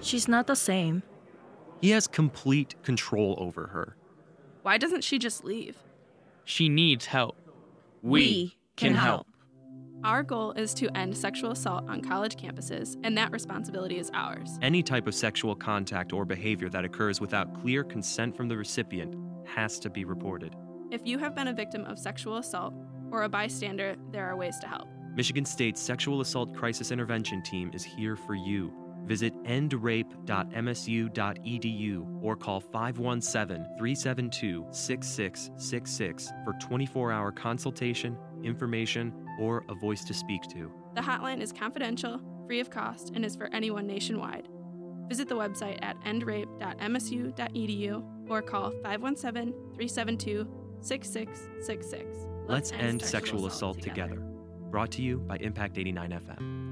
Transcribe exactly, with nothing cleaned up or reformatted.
She's not the same. He has complete control over her. Why doesn't she just leave? She needs help. We can help. Our goal is to end sexual assault on college campuses, and that responsibility is ours. Any type of sexual contact or behavior that occurs without clear consent from the recipient has to be reported. If you have been a victim of sexual assault or a bystander, there are ways to help. Michigan State's Sexual Assault Crisis Intervention Team is here for you. Visit end rape dot m s u dot e d u or call five one seven, three seven two, six six six six for twenty-four hour consultation, information, or a voice to speak to. The hotline is confidential, free of cost, and is for anyone nationwide. Visit the website at end rape dot m s u dot e d u or call five one seven, three seven two, six six six six. Let's, Let's end, end sexual assault, assault together. together. Brought to you by Impact eighty-nine F M.